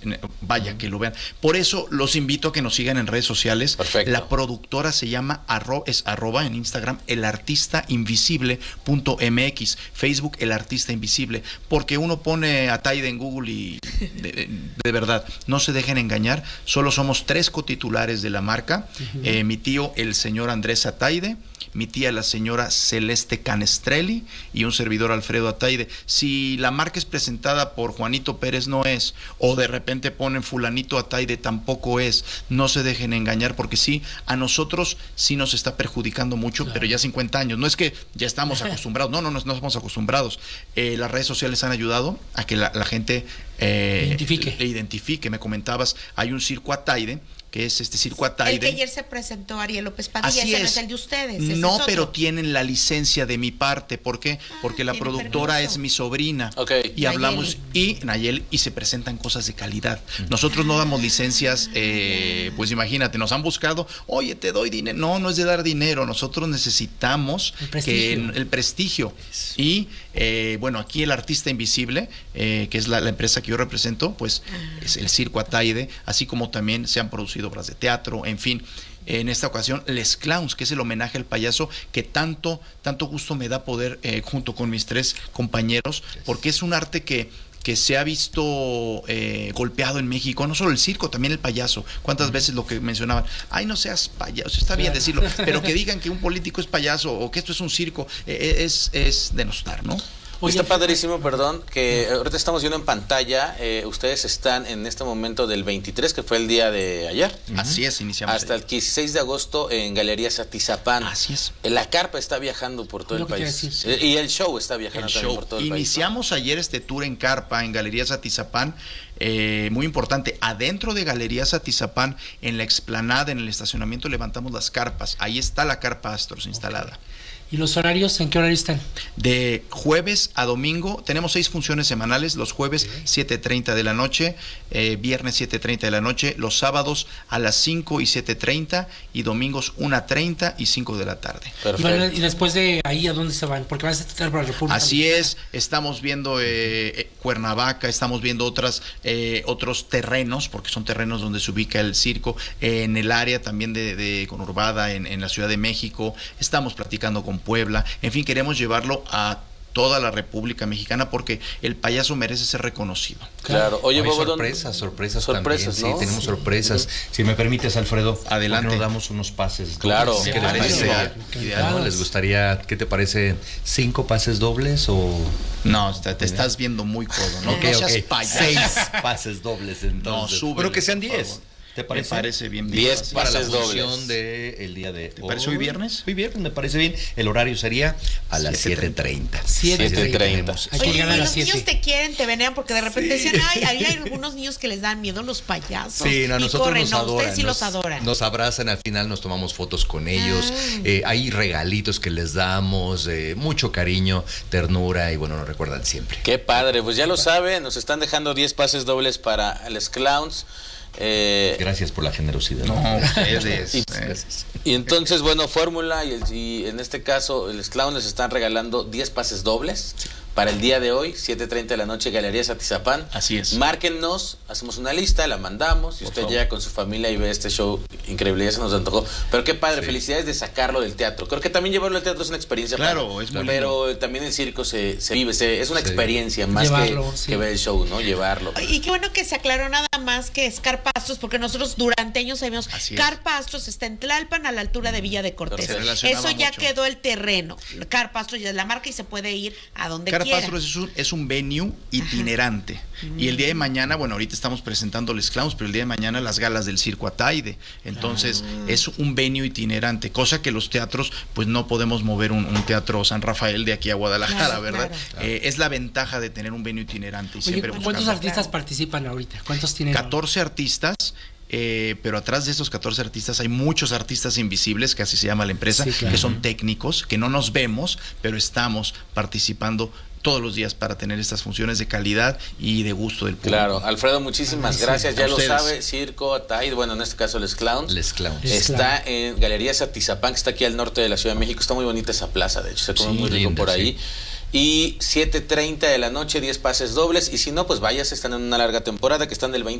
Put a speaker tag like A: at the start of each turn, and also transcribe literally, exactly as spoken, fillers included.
A: vaya, que lo vean. Por eso los invito a que nos sigan en redes sociales.
B: Perfecto.
A: La productora se llama arro, es arroba en Instagram, el artista invisible punto m x, Facebook El Artista Invisible, porque uno pone a Ataide en Google y de, de verdad, no se dejen engañar, solo somos tres cotitulares de la marca, uh-huh. eh, mi tío el señor Andrés Ataide, mi tía la señora Celeste Canestrelli y un servidor Alfredo Ataide. Si la marca es presentada por Juanito Pérez, no es, o de repente ponen fulanito Ataide, tampoco es. No se dejen engañar, porque sí, a nosotros sí nos está perjudicando mucho, claro. Pero ya cincuenta años, no es que ya estamos acostumbrados, no, no, no, no estamos acostumbrados. Eh, las redes sociales han ayudado a que la, la gente eh,
C: identifique.
A: Le identifique. Me comentabas, hay un circo Ataide, que es este circo Ataide.
D: El que ayer se presentó Ariel López Padilla,
A: Así
D: ese
A: es.
D: no es el de ustedes.
A: No,
D: es
A: pero tienen la licencia de mi parte. ¿Por qué? Ah, porque la productora permiso. Es mi sobrina.
B: Okay.
A: Y Nayeli. hablamos, y Nayeli, y se presentan cosas de calidad. Nosotros no damos licencias, eh, pues imagínate, nos han buscado, oye, te doy dinero. No, no es de dar dinero. Nosotros necesitamos
C: el prestigio.
A: Que el prestigio. Y eh, bueno, aquí el Artista Invisible, eh, que es la, la empresa que yo represento, pues ah. es el circo Ataide, así como también se han producido obras de teatro, en fin. En esta ocasión, Les Clowns, que es el homenaje al payaso que tanto, tanto gusto me da poder, eh, junto con mis tres compañeros, porque es un arte que, que se ha visto eh, golpeado en México, no solo el circo, también el payaso. ¿Cuántas uh-huh. veces lo que mencionaban? Ay, no seas payaso, está bien decirlo, pero que digan que un político es payaso o que esto es un circo, eh, es, es denostar, ¿no?
B: Oye, está padrísimo, perdón, que ahorita estamos viendo en pantalla, eh, ustedes están en este momento del veintitrés, que fue el día de ayer.
A: Así es, iniciamos.
B: Hasta
A: ayer.
B: el dieciséis de agosto en Galerías Atizapán.
A: Así es.
B: La carpa está viajando por todo el país. Eh, y el show está viajando
A: el
B: también
A: show.
B: por todo el
A: Iniciamos
B: país, ¿no?
A: ayer este tour en carpa en Galerías Atizapán. Eh, muy importante, adentro de Galerías Atizapán, en la explanada, en el estacionamiento, levantamos las carpas. Ahí está la carpa Astros instalada. Okay.
C: ¿Y los horarios? ¿En qué horario están?
A: De jueves a domingo, tenemos seis funciones semanales, los jueves okay. siete treinta de la noche, eh, viernes siete treinta de la noche, los sábados a las cinco y siete treinta y domingos una treinta y cinco de la tarde.
C: Y, van, y después de ahí, ¿a dónde se van? Porque van a estar para la República.
A: Así es, estamos viendo eh, Cuernavaca, estamos viendo otras eh, otros terrenos, porque son terrenos donde se ubica el circo, eh, en el área también de, de conurbada, en, en la Ciudad de México, estamos platicando con Puebla, en fin, queremos llevarlo a toda la República Mexicana porque el payaso merece ser reconocido.
B: Claro. Oye, Bobo,
E: sorpresas, sorpresas,
B: sorpresas,
E: también.
B: ¿no?
E: Sí, tenemos sorpresas. Sí. Si me permites, Alfredo,
A: adelante.
E: ¿por qué no damos unos pases?
B: Claro.
E: ¿Qué
A: sí,
E: les parece?
A: Ideal,
E: ideal, ¿no? ¿Les gustaría, qué te parece, cinco pases dobles o...?
A: No, te, te estás viendo muy codo, ¿no?
E: Okay,
A: no seas
E: okay.
A: payaso.
E: Seis pases dobles, entonces.
A: No, súbele,
E: pero que sean
A: por
E: diez.
A: favor.
E: ¿Te parece?
A: Me parece bien.
B: diez
E: para la
B: pases
E: función
B: dobles.
E: de el día de
A: ¿Te parece hoy viernes?
E: Hoy viernes me parece bien. El horario sería a las siete treinta.
C: siete treinta.
D: Oye, y los niños te quieren, te venean porque de repente sí. dicen, ay, hay algunos niños que les dan miedo los payasos.
E: Sí, no, a
D: y
E: nosotros
D: corren,
E: nos
D: no,
E: adoran.
D: ustedes sí
E: nos,
D: los adoran.
E: Nos abrazan, al final nos tomamos fotos con ellos. Ah. Eh, hay regalitos que les damos, eh, mucho cariño, ternura y bueno, nos recuerdan siempre.
B: Qué padre, pues ya lo saben, nos están dejando diez pases dobles para Les Clowns.
E: Eh, Gracias por la generosidad.
A: No, ustedes.
B: y, y entonces, bueno, Fórmula y, el, y en este caso, Les Clowns les están regalando diez pases dobles para el día de hoy, siete treinta de la noche, Galerías Atizapán.
A: Así es.
B: Márquennos, hacemos una lista, la mandamos, y
A: por
B: usted
A: favor.
B: llega con su familia y ve este show increíble, ya se nos antojó. Pero qué padre, sí. Felicidades de sacarlo del teatro. Creo que también llevarlo al teatro es una experiencia.
A: Claro,
B: padre,
A: es muy
B: pero
A: lindo.
B: también el circo se, se vive, se, es una
E: sí.
B: experiencia más
C: Llevarlo,
B: que,
C: sí.
B: que ver el show, ¿no? Llevarlo.
D: Y qué bueno que se aclaró nada más que es Carpa Astros, porque nosotros durante años sabíamos Carpa Astros está en Tlalpan, a la altura de Villa de Cortés. Eso ya mucho. Quedó el terreno. Carpa Astros ya es la marca y se puede ir a donde
A: Carpa
D: quiera.
A: Astros es un, es un venue itinerante. Ajá. Y el día de mañana, bueno, ahorita estamos presentando Les Clowns, pero el día de mañana las galas del circo Ataide. Entonces, ah. es un venue itinerante, cosa que los teatros, pues no podemos mover un, un teatro San Rafael de aquí a Guadalajara, claro, ¿verdad? Claro, claro. Eh, es la ventaja de tener un venue itinerante. Y
C: Oye,
A: siempre
C: ¿cuántos
A: buscando.
C: artistas participan ahorita? ¿Cuántos tienen?
A: catorce artistas. Eh, pero atrás de esos catorce artistas hay muchos artistas invisibles, que así se llama la empresa, sí, claro. que son técnicos, que no nos vemos, pero estamos participando todos los días para tener estas funciones de calidad y de gusto del público.
B: Claro, Alfredo, muchísimas
C: sí,
B: gracias. Ya lo
A: ustedes.
B: sabe, Circo Ataide, bueno, en este caso Les Clowns.
E: Les Clowns.
B: Está en Galerías Atizapán, que está aquí al norte de la Ciudad de México. Está muy bonita esa plaza, de hecho, se come sí, muy rico linda, por ahí. Sí. Y siete treinta de la noche, diez pases dobles. Y si no, pues vayas, están en una larga temporada que están del veinte